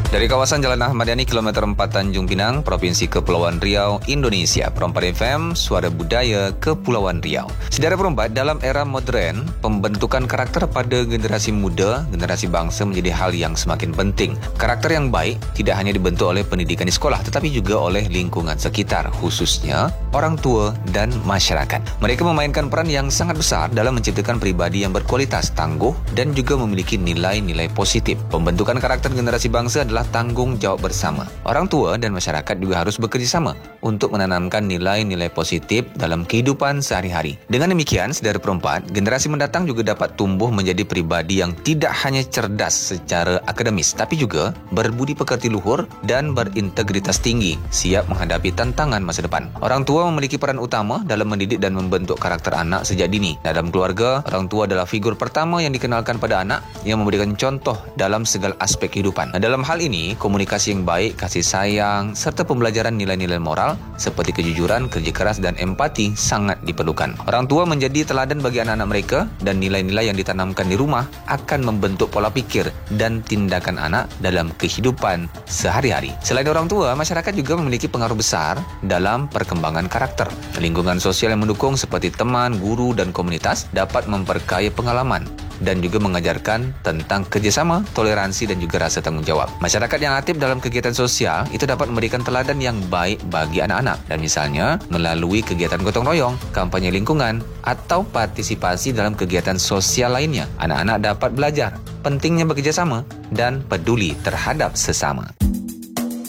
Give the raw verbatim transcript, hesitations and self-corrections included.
Dari kawasan Jalan Ahmad Yani, kilometer empat Tanjung Pinang, Provinsi Kepulauan Riau, Indonesia. Perempat F M, suara budaya Kepulauan Riau. Saudara perempat, dalam era modern, pembentukan karakter pada generasi muda, generasi bangsa menjadi hal yang semakin penting. Karakter yang baik tidak hanya dibentuk oleh pendidikan di sekolah, tetapi juga oleh lingkungan sekitar, khususnya orang tua dan masyarakat. Mereka memainkan peran yang sangat besar dalam menciptakan pribadi yang berkualitas, tangguh, dan juga memiliki nilai-nilai positif. Pembentukan karakter generasi bangsa adalah tanggung jawab bersama. Orang tua dan masyarakat juga harus bekerjasama untuk menanamkan nilai-nilai positif dalam kehidupan sehari-hari. Dengan demikian, saudara perempat, generasi mendatang juga dapat tumbuh menjadi pribadi yang tidak hanya cerdas secara akademis, tapi juga berbudi pekerti luhur dan berintegritas tinggi, siap menghadapi tantangan masa depan. Orang tua memiliki peran utama dalam mendidik dan membentuk karakter anak sejak dini. Dalam keluarga, orang tua adalah figur pertama yang dikenalkan pada anak yang memberikan contoh dalam segala aspek kehidupan. Nah, dalam hal ini, komunikasi yang baik, kasih sayang, serta pembelajaran nilai-nilai moral seperti kejujuran, kerja keras, dan empati sangat diperlukan. Orang tua menjadi teladan bagi anak-anak mereka, dan nilai-nilai yang ditanamkan di rumah akan membentuk pola pikir dan tindakan anak dalam kehidupan sehari-hari. Selain orang tua, masyarakat juga memiliki pengaruh besar dalam perkembangan karakter. Lingkungan sosial yang mendukung seperti teman, guru, dan komunitas dapat memperkaya pengalaman dan juga mengajarkan tentang kerjasama, toleransi, dan juga rasa tanggung jawab. Masyarakat yang aktif dalam kegiatan sosial itu dapat memberikan teladan yang baik bagi anak-anak, dan misalnya melalui kegiatan gotong royong, kampanye lingkungan, atau partisipasi dalam kegiatan sosial lainnya. Anak-anak dapat belajar pentingnya bekerjasama dan peduli terhadap sesama.